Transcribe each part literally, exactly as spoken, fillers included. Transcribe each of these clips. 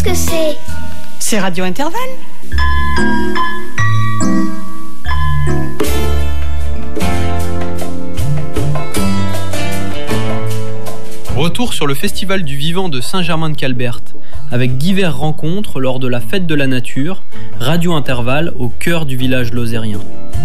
que c'est? C'est Radio Intervalle. Retour sur le Festival du Vivant de Saint-Germain-de-Calbert, avec diverses rencontres lors de la Fête de la Nature, Radio Intervalle au cœur du village lozérien.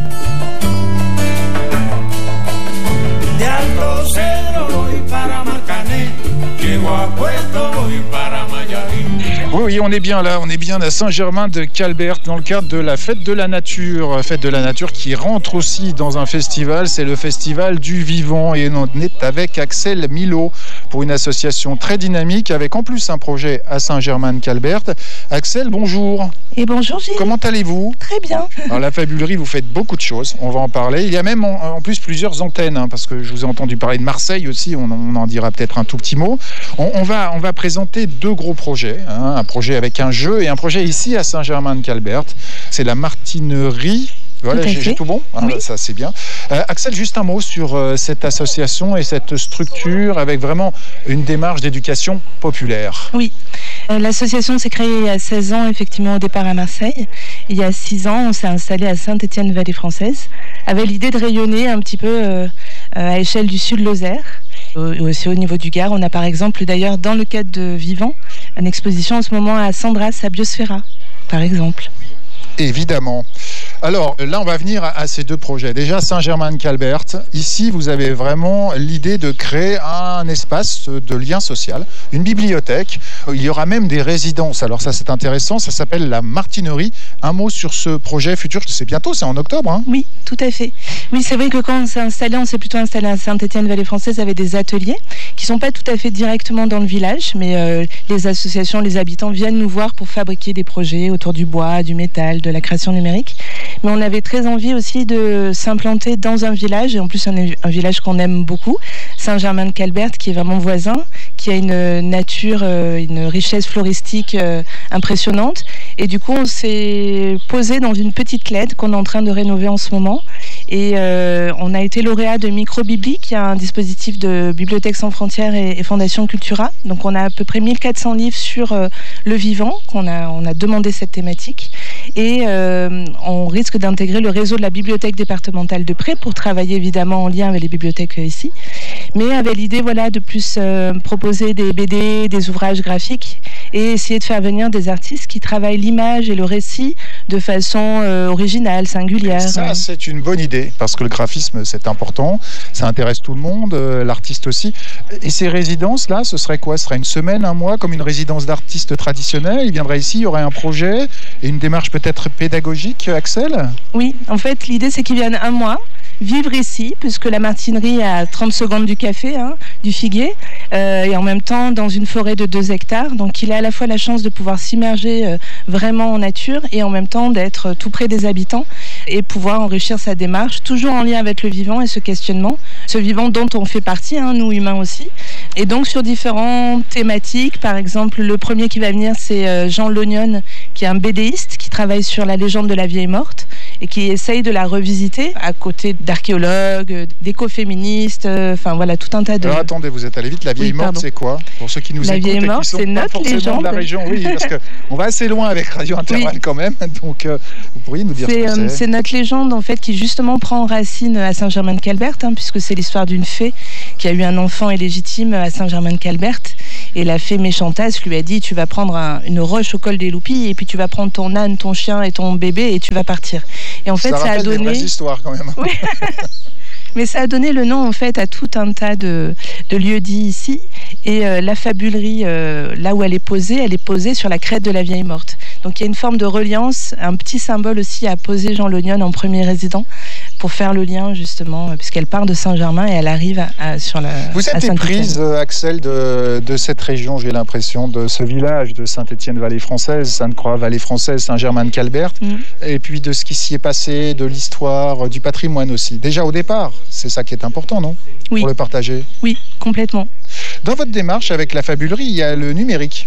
Oui, oui, on est bien là, on est bien à Saint-Germain-de-Calbert dans le cadre de la Fête de la Nature. Fête de la Nature qui rentre aussi dans un festival, c'est le Festival du Vivant. Et on est avec Axel Milot pour une association très dynamique avec en plus un projet à Saint-Germain-de-Calbert. Axel, bonjour. Et bonjour Gilles. Comment allez-vous? Très bien. Alors la Fabulerie, vous faites beaucoup de choses, on va en parler. Il y a même en, en plus plusieurs antennes, hein, parce que je vous ai entendu parler de Marseille aussi, on, on en dira peut-être un tout petit mot. On, on, va, on va présenter deux gros projets, hein, un projet avec un jeu et un projet ici à Saint-Germain-de-Calbert. C'est la Martinerie. Voilà, j'ai, j'ai tout bon, ah, oui. Ça c'est bien. Euh, Axel, juste un mot sur euh, cette association et cette structure avec vraiment une démarche d'éducation populaire. Oui, euh, l'association s'est créée il y a seize ans, effectivement au départ à Marseille. Il y a six ans, on s'est installé à Saint-Étienne-Vallée-Française avec l'idée de rayonner un petit peu euh, à échelle du sud-Lozère. Aussi au niveau du Gard, on a par exemple d'ailleurs dans le cadre de Vivant une exposition en ce moment à Sandras, à Biosphera, par exemple. Évidemment. Alors là, on va venir à, à ces deux projets. Déjà, Saint-Germain-de-Calbert. Ici, vous avez vraiment l'idée de créer un espace de lien social, une bibliothèque. Il y aura même des résidences. Alors ça, c'est intéressant. Ça s'appelle la Martinerie. Un mot sur ce projet futur. C'est bientôt, c'est en octobre. Hein ? Oui, tout à fait. Oui, c'est vrai que quand on s'est installé, on s'est plutôt installé à Saint-Étienne-Vallée-Française avec des ateliers qui sont pas tout à fait directement dans le village, mais euh, les associations, les habitants viennent nous voir pour fabriquer des projets autour du bois, du métal, de la création numérique. Mais on avait très envie aussi de s'implanter dans un village, et en plus un, un village qu'on aime beaucoup, Saint-Germain-de-Calbert, qui est vraiment voisin, qui a une nature, une richesse floristique impressionnante. Et du coup, on s'est posé dans une petite clède qu'on est en train de rénover en ce moment. Et euh, on a été lauréat de Microbibli, qui est un dispositif de Bibliothèques sans frontières et, et Fondation Cultura. Donc on a à peu près mille quatre cents livres sur euh, le vivant, qu'on a, on a demandé cette thématique. Et euh, on risque d'intégrer le réseau de la bibliothèque départementale de Pré pour travailler évidemment en lien avec les bibliothèques ici. Mais avec l'idée voilà, de plus euh, proposer des B D, des ouvrages graphiques et essayer de faire venir des artistes qui travaillent l'image et le récit de façon euh, originale, singulière. Ça, c'est une bonne idée, parce que le graphisme, c'est important, ça intéresse tout le monde, euh, l'artiste aussi. Et ces résidences-là, ce serait quoi? Ce serait une semaine, un mois, comme une résidence d'artiste traditionnelle? Il viendrait ici, il y aurait un projet et une démarche peut-être pédagogique, Axel? Oui, en fait, l'idée, c'est qu'ils viennent un mois, vivre ici, puisque la Martinerie est à trente secondes du café, hein, du Figuier, euh, et en même temps dans une forêt de deux hectares. Donc il a à la fois la chance de pouvoir s'immerger euh, vraiment en nature et en même temps d'être tout près des habitants et pouvoir enrichir sa démarche, toujours en lien avec le vivant et ce questionnement, ce vivant dont on fait partie, hein, nous humains aussi. Et donc sur différentes thématiques, par exemple le premier qui va venir c'est euh, Jean Lognon, qui est un bédéiste qui travaille sur la légende de la vieille morte et qui essaye de la revisiter à côté d'archéologues, d'écoféministes, enfin euh, voilà tout un tas de... Alors attendez, vous êtes allé vite, la vieille oui, morte c'est quoi? Pour ceux qui nous la écoutent vieille et morte, qui sont c'est pas notre forcément légende. de la région, oui, parce qu'on va assez loin avec Radio Intervalle oui. quand même, donc euh, vous pourriez nous dire c'est, ce que euh, c'est? C'est notre légende en fait qui justement prend racine à Saint-Germain-de-Calbert, hein, puisque c'est l'histoire d'une fée qui a eu un enfant illégitime à Saint-Germain-de-Calbert. Et la fée méchantasse lui a dit tu vas prendre un, une roche au col des Loupilles et puis tu vas prendre ton âne, ton chien et ton bébé et tu vas partir. Et en fait ça, ça a donné des vraies histoires quand même. Oui. Mais ça a donné le nom en fait à tout un tas de, de lieux dits ici. Et euh, la fabulerie, euh, là où elle est posée, elle est posée sur la crête de la vieille morte. Donc il y a une forme de reliance, un petit symbole aussi à poser Jean Lognon en premier résident pour faire le lien justement, puisqu'elle part de Saint-Germain et elle arrive à, à, sur la Vous êtes éprise, Axel, de, de cette région, j'ai l'impression, de ce village de Saint-Étienne-Vallée-Française, Sainte-Croix-Vallée-Française, Saint-Germain-de-Calbert, mmh. et puis de ce qui s'y est passé, de l'histoire, du patrimoine aussi. Déjà au départ, c'est ça qui est important, non? Oui. Pour le partager. Oui, complètement. Dans votre démarche avec la fabulerie, il y a le numérique.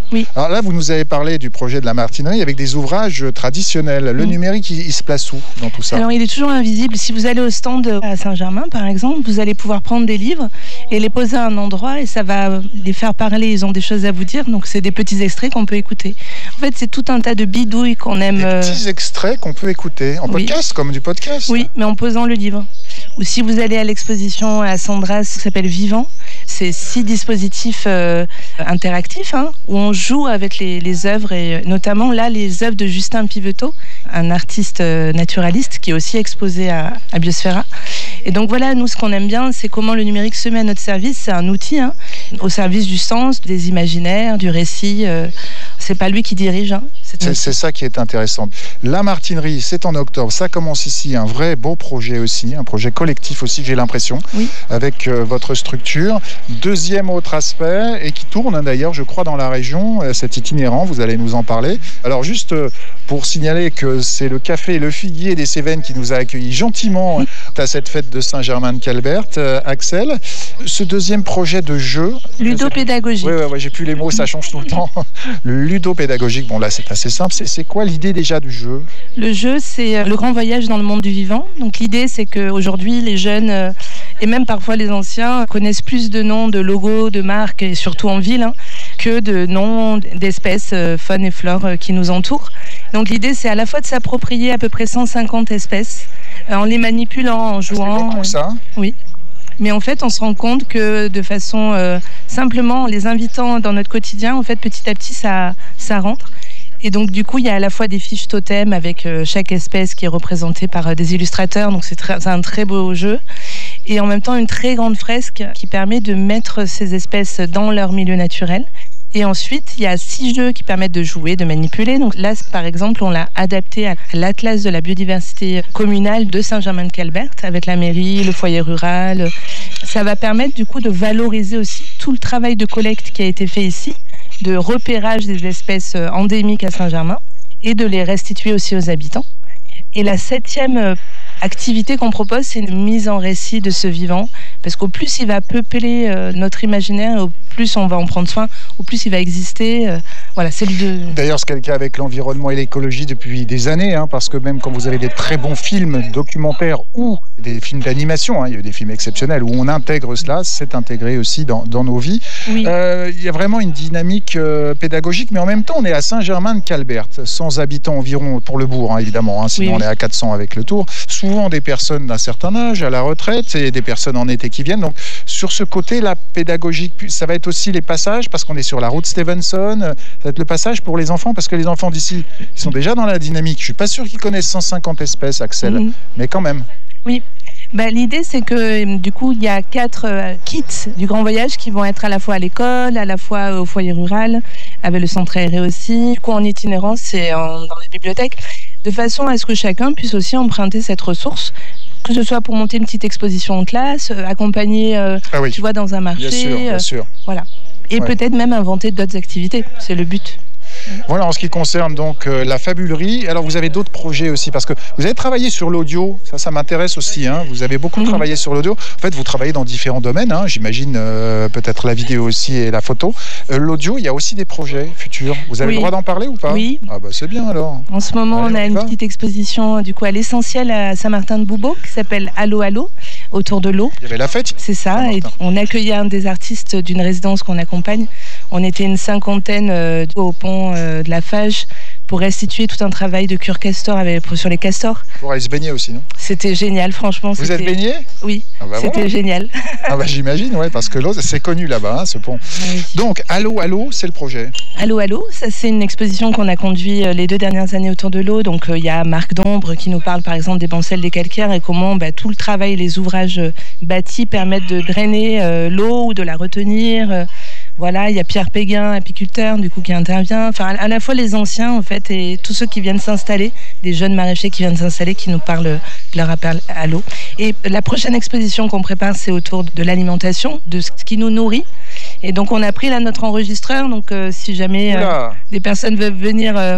Oui. Alors là, vous nous avez parlé du projet de la Martinerie avec des ouvrages traditionnels. Le mmh. numérique, il, il se place où dans tout ça? Alors, il est toujours invisible. Si vous allez au stand à Saint-Germain, par exemple, vous allez pouvoir prendre des livres et les poser à un endroit et ça va les faire parler. Ils ont des choses à vous dire, donc c'est des petits extraits qu'on peut écouter. En fait, c'est tout un tas de bidouilles qu'on aime. Des petits extraits qu'on peut écouter en oui. podcast, comme du podcast. Oui, mais en posant le livre. Ou si vous allez à l'exposition à Sandras qui s'appelle Vivant, c'est six dispositifs euh, interactifs hein, où on joue avec les, les œuvres et notamment là les œuvres de Justin Piveteau, un artiste euh, naturaliste qui est aussi exposé à, à Biosphera. Et donc voilà, nous ce qu'on aime bien, c'est comment le numérique se met à notre service. C'est un outil hein, au service du sens, des imaginaires, du récit. Euh, c'est pas lui qui dirige. Hein, c'est, c'est ça qui est intéressant. La Martinerie, c'est en octobre. Ça commence ici, un vrai beau projet aussi, un projet collectif aussi, j'ai l'impression, oui. avec euh, votre structure. Deuxième autre aspect, et qui tourne hein, d'ailleurs, je crois, dans la région, euh, cet itinérant, vous allez nous en parler. Alors juste euh, pour signaler que c'est le Café Le Figuier des Cévennes qui nous a accueillis gentiment oui. à cette fête de Saint-Germain-de-Calbert. Euh, Axel, ce deuxième projet de jeu... Ludopédagogique. Oui, ouais, ouais, j'ai plus les mots, ça change tout le temps. Le ludopédagogique, bon là c'est assez simple. C'est, c'est quoi l'idée déjà du jeu? Le jeu, c'est le grand voyage dans le monde du vivant. Donc l'idée, c'est qu'aujourd'hui, les jeunes, euh, et même parfois les anciens, connaissent plus de noms, de logos, de marques, et surtout en ville, hein, que de noms d'espèces, euh, faune et flore euh, qui nous entourent. Donc l'idée, c'est à la fois de s'approprier à peu près cent cinquante espèces, euh, en les manipulant, en jouant. C'est beaucoup, ça. Euh, oui. Mais en fait, on se rend compte que de façon euh, simplement en les invitant dans notre quotidien, en fait, petit à petit, ça, ça rentre. Et donc, du coup, il y a à la fois des fiches totems avec euh, chaque espèce qui est représentée par euh, des illustrateurs. Donc, c'est, très, c'est un très beau jeu. Et en même temps, une très grande fresque qui permet de mettre ces espèces dans leur milieu naturel. Et ensuite, il y a six jeux qui permettent de jouer, de manipuler. Donc là, par exemple, on l'a adapté à l'Atlas de la biodiversité communale de Saint-Germain-de-Calbert avec la mairie, le foyer rural. Ça va permettre du coup de valoriser aussi tout le travail de collecte qui a été fait ici, de repérage des espèces endémiques à Saint-Germain et de les restituer aussi aux habitants. Et la septième activité qu'on propose, c'est une mise en récit de ce vivant, parce qu'au plus il va peupler euh, notre imaginaire, au plus on va en prendre soin, au plus il va exister. Euh, voilà, c'est le deux. D'ailleurs, c'est le cas avec l'environnement et l'écologie depuis des années, hein, parce que même quand vous avez des très bons films documentaires ou des films d'animation, hein, il y a eu des films exceptionnels où on intègre cela, c'est intégré aussi dans, dans nos vies. Oui. Euh, il y a vraiment une dynamique euh, pédagogique, mais en même temps, on est à Saint-Germain-de-Calbert, cent habitants environ pour le bourg, hein, évidemment, hein, sinon oui, oui. on est à quatre cents avec le tour. Souvent des personnes d'un certain âge, à la retraite, et des personnes en été qui viennent. Donc, sur ce côté-là, pédagogique, ça va être aussi les passages, parce qu'on est sur la route Stevenson, ça va être le passage pour les enfants, parce que les enfants d'ici, ils sont déjà dans la dynamique. Je suis pas sûr qu'ils connaissent cent cinquante espèces, Axel, mmh. mais quand même. Oui. Bah, l'idée, c'est que du coup, il y a quatre euh, kits du Grand Voyage qui vont être à la fois à l'école, à la fois au foyer rural, avec le centre aéré aussi. Du coup, en itinérance, c'est en, dans les bibliothèques, de façon à ce que chacun puisse aussi emprunter cette ressource, que ce soit pour monter une petite exposition en classe, euh, accompagner, euh, ah oui. tu vois, dans un marché. Bien sûr, bien sûr. Euh, voilà. Et ouais. peut-être même inventer d'autres activités. C'est le but. Voilà en ce qui concerne donc euh, la fabulerie. Alors vous avez d'autres projets aussi, parce que vous avez travaillé sur l'audio, ça ça m'intéresse aussi, hein. Vous avez beaucoup mmh. travaillé sur l'audio. En fait, vous travaillez dans différents domaines, hein. J'imagine euh, peut-être la vidéo aussi et la photo. Euh, l'audio, il y a aussi des projets futurs. Vous avez oui. le droit d'en parler ou pas? Oui. Ah bah c'est bien alors. En ce moment, Allez, on a on une va. petite exposition du coup à l'Essentiel à Saint-Martin-de-Boubeau qui s'appelle Allô Allô, autour de l'eau. Il y avait la fête. C'est ça, et on accueillait un des artistes d'une résidence qu'on accompagne. On était une cinquantaine euh, au pont euh, de la Fage pour restituer tout un travail de cure castor avec, sur les castors. Pour aller se baigner aussi, non? C'était génial, franchement. Vous c'était... êtes baigné? Oui, ah bah c'était voilà. génial. Ah bah j'imagine, ouais, parce que l'eau, c'est connu là-bas, hein, ce pont. Oui. Donc, Allô Allô, c'est le projet. Allô Allô, ça c'est une exposition qu'on a conduit les deux dernières années autour de l'eau. Donc il euh, y a Marc Dombre qui nous parle par exemple des bancelles des calcaires et comment bah, tout le travail, les ouvrages bâtis permettent de drainer euh, l'eau ou de la retenir. Euh, Voilà, il y a Pierre Péguin, apiculteur, du coup, qui intervient. Enfin, à la fois les anciens, en fait, et tous ceux qui viennent s'installer, des jeunes maraîchers qui viennent s'installer, qui nous parlent de leur appel à l'eau. Et la prochaine exposition qu'on prépare, c'est autour de l'alimentation, de ce qui nous nourrit. Et donc, on a pris là notre enregistreur. Donc, euh, si jamais euh, des personnes veulent venir euh,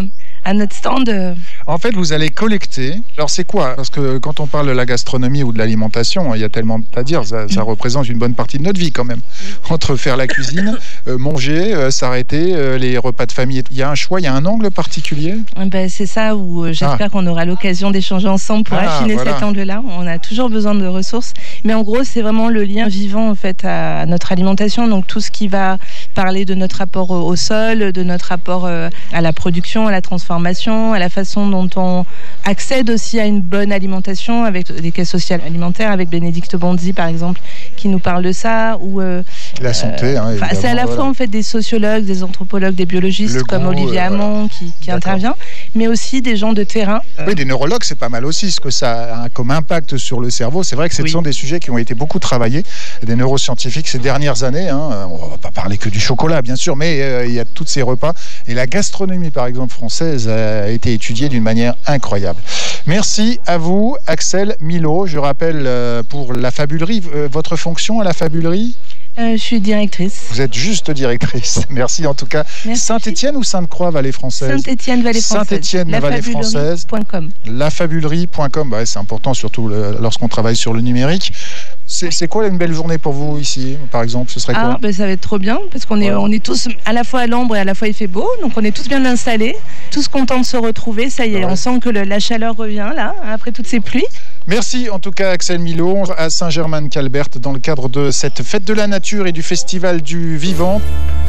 à notre stand. Euh... En fait, vous allez collecter. Alors, c'est quoi? Parce que quand on parle de la gastronomie ou de l'alimentation, il y a tellement à dire. Ça, ça représente une bonne partie de notre vie quand même. Entre faire la cuisine, euh, manger, euh, s'arrêter, euh, les repas de famille. Il y a un choix, il y a un angle particulier? Ben, c'est ça où euh, j'espère ah. qu'on aura l'occasion d'échanger ensemble pour ah, affiner voilà. cet angle-là. On a toujours besoin de ressources. Mais en gros, c'est vraiment le lien vivant en fait, à notre alimentation. Donc, tout ce qui va parler de notre rapport au, au sol, de notre rapport euh, à la production, à la transformation, à la façon dont on accède aussi à une bonne alimentation avec les caisses sociales alimentaires, avec Bénédicte Bondy par exemple, qui nous parle de ça. Ou, euh, la santé, hein, euh, c'est à la voilà. fois en fait des sociologues, des anthropologues, des biologistes le comme goût, Olivier euh, Hamon voilà. qui, qui intervient, mais aussi des gens de terrain. Oui, des neurologues, c'est pas mal aussi, ce que ça a comme impact sur le cerveau. C'est vrai que ce oui. sont des sujets qui ont été beaucoup travaillés, des neuroscientifiques ces dernières années. Hein. On va pas parler que du chocolat, bien sûr, mais euh, il y a tous ces repas. Et la gastronomie, par exemple, française, a été étudiée d'une manière incroyable. Merci à vous, Axelle Milot. Je rappelle euh, pour la Fabulerie, euh, votre fonction à la Fabulerie? Euh, je suis directrice. Vous êtes juste directrice. Merci en tout cas. Saint-Étienne ou Sainte-Croix, Vallée Française? Saint-Étienne, Vallée Française. Saint-Étienne, Vallée Française. la fabulerie point com. Bah, c'est important, surtout le, lorsqu'on travaille sur le numérique. C'est, c'est quoi une belle journée pour vous ici, par exemple? Ce serait quoi? Ah, ben ça va être trop bien, parce qu'on est, voilà. on est tous à la fois à l'ombre et à la fois il fait beau, donc on est tous bien installés, tous contents de se retrouver. Ça y est, ouais. on sent que le, la chaleur revient là, après toutes ces pluies. Merci en tout cas Axelle Milot à Saint-Germain-de-Calbert dans le cadre de cette fête de la nature et du festival du vivant.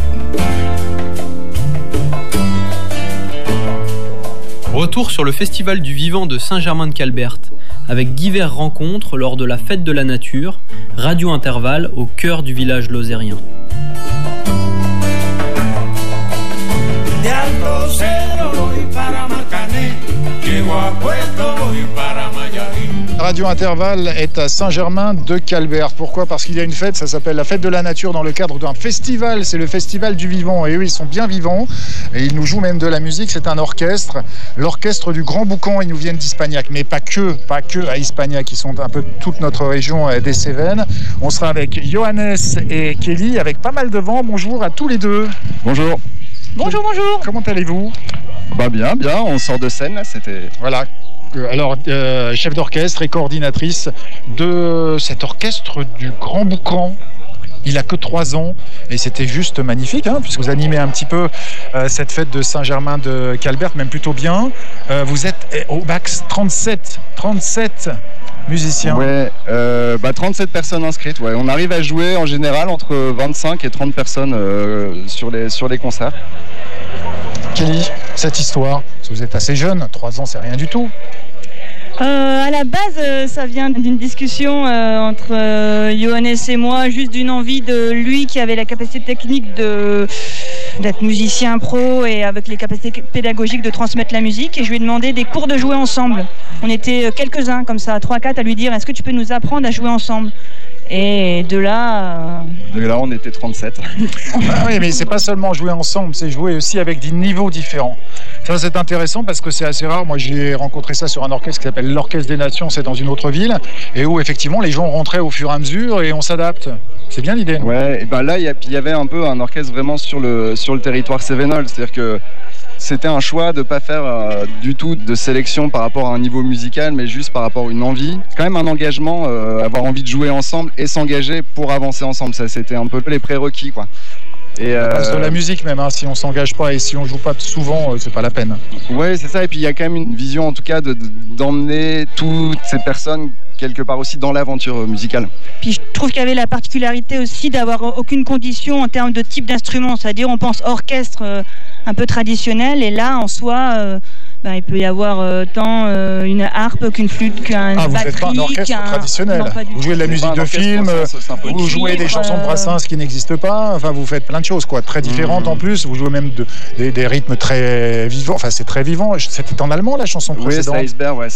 Retour sur le festival du vivant de Saint-Germain-de-Calbert avec diverses rencontres lors de la fête de la nature, Radio Intervalle au cœur du village lozérien. Radio Intervalle est à Saint-Germain-de-Calbert. Pourquoi? Parce qu'il y a une fête, ça s'appelle la fête de la nature dans le cadre d'un festival. C'est le festival du vivant. Et eux, ils sont bien vivants. Et ils nous jouent même de la musique. C'est un orchestre. L'orchestre du Grand Boucan. Ils nous viennent d'Hispagnac. Mais pas que, pas que à Hispagnac. Ils sont un peu toute notre région des Cévennes. On sera avec Johannes et Kelly avec pas mal de vent. Bonjour à tous les deux. Bonjour. Bonjour, bonjour. Comment allez-vous? Bah bien, bien. On sort de scène là. C'était... Voilà. Alors, euh, chef d'orchestre et coordinatrice de cet orchestre du Grand Boucan. Il a que trois ans et c'était juste magnifique, hein, puisque vous animez un petit peu euh, cette fête de Saint-Germain-de-Calbert, même plutôt bien. Euh, vous êtes au max trente-sept, trente-sept musiciens. Ouais, euh, bah trente-sept personnes inscrites. Ouais. On arrive à jouer en général entre vingt-cinq et trente personnes euh, sur, les, sur les concerts. Kelly, cette histoire, parce que vous êtes assez jeune, trois ans c'est rien du tout. Euh, à la base, euh, ça vient d'une discussion euh, entre euh, Johannes et moi, juste d'une envie de lui qui avait la capacité technique de, d'être musicien pro et avec les capacités pédagogiques de transmettre la musique. Et je lui ai demandé des cours de jouer ensemble. On était quelques-uns comme ça, trois quatre, à lui dire « Est-ce que tu peux nous apprendre à jouer ensemble ?» Et de là... Euh... De là, on était trente-sept. Ah oui, mais c'est pas seulement jouer ensemble, c'est jouer aussi avec des niveaux différents. Ça, c'est intéressant parce que c'est assez rare. Moi, j'ai rencontré ça sur un orchestre qui s'appelle l'Orchestre des Nations, c'est dans une autre ville, et où effectivement, les gens rentraient au fur et à mesure et on s'adapte. C'est bien l'idée, non? Ouais, et ben là, il y, y avait un peu un orchestre vraiment sur le, sur le territoire cévenol, c'est-à-dire que c'était un choix de ne pas faire euh, du tout de sélection par rapport à un niveau musical, mais juste par rapport à une envie. Quand même un engagement, euh, avoir envie de jouer ensemble et s'engager pour avancer ensemble. Ça, c'était un peu les prérequis, quoi. Et euh... passe de la musique même, hein. Si on s'engage pas et si on joue pas souvent, euh, c'est pas la peine. Ouais, c'est ça. Et puis il y a quand même une vision, en tout cas, de, de, d'emmener toutes ces personnes quelque part aussi dans l'aventure musicale. Puis je trouve qu'il y avait la particularité aussi d'avoir aucune condition en termes de type d'instrument, c'est-à-dire on pense orchestre euh, un peu traditionnel et là en soi euh, ben, il peut y avoir euh, tant euh, une harpe qu'une flûte qu'un ah, batterie. Vous faites pas un orchestre qu'un... traditionnel, non, vous jouez de la musique de film, vous jouez des chansons de Brassens qui n'existent pas, enfin vous faites plein de choses quoi, très différentes mmh. en plus, vous jouez même de, des, des rythmes très vivants, enfin c'est très vivant. C'était en allemand la chanson précédente? Oui, c'est Iceberg, ouais,